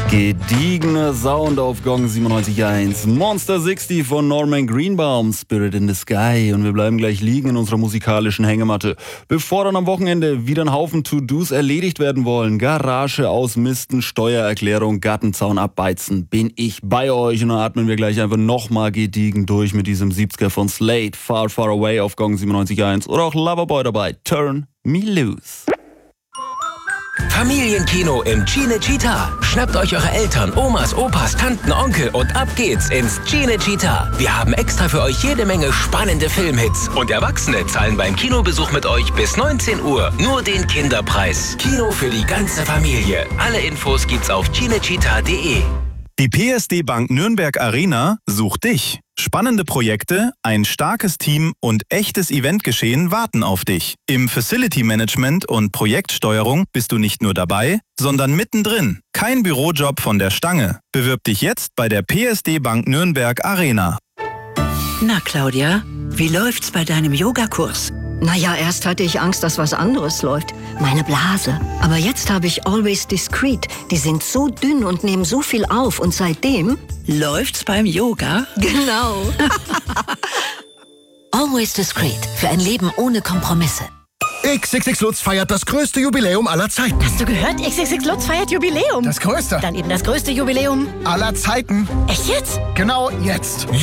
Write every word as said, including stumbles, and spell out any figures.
Gediegener Sound auf Gong siebenundneunzig Komma eins. Monster sechzig von Norman Greenbaum, Spirit in the Sky. Und wir bleiben gleich liegen in unserer musikalischen Hängematte. Bevor dann am Wochenende wieder ein Haufen To-Dos erledigt werden wollen, Garage ausmisten, Steuererklärung, Gartenzaun abbeizen, bin ich bei euch. Und dann atmen wir gleich einfach nochmal gediegen durch mit diesem siebziger von Slade, Far Far Away auf Gong siebenundneunzig Komma eins. Oder auch Loverboy dabei, Turn Me Loose. Familienkino im Cinecittà. Schnappt euch eure Eltern, Omas, Opas, Tanten, Onkel und ab geht's ins Cinecittà. Wir haben extra für euch jede Menge spannende Filmhits. Und Erwachsene zahlen beim Kinobesuch mit euch bis neunzehn Uhr nur den Kinderpreis. Kino für die ganze Familie. Alle Infos gibt's auf cinecittà punkt de. Die P S D Bank Nürnberg Arena sucht dich. Spannende Projekte, ein starkes Team und echtes Eventgeschehen warten auf dich. Im Facility Management und Projektsteuerung bist du nicht nur dabei, sondern mittendrin. Kein Bürojob von der Stange. Bewirb dich jetzt bei der P S D Bank Nürnberg Arena. Na Claudia, wie läuft's bei deinem Yogakurs? Naja, erst hatte ich Angst, dass was anderes läuft. Meine Blase. Aber jetzt habe ich Always Discreet. Die sind so dünn und nehmen so viel auf. Und seitdem... Läuft's beim Yoga? Genau. Always Discreet. Für ein Leben ohne Kompromisse. X X X Lutz feiert das größte Jubiläum aller Zeiten. Hast du gehört? X X X Lutz feiert Jubiläum. Das größte. Dann eben das größte Jubiläum aller Zeiten. Echt jetzt? Genau jetzt.